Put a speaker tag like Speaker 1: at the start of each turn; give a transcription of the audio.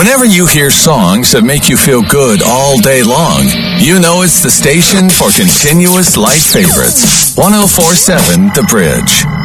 Speaker 1: Whenever you hear songs that make you feel good all day long, you know it's the station for continuous light favorites. 104.7 The Bridge.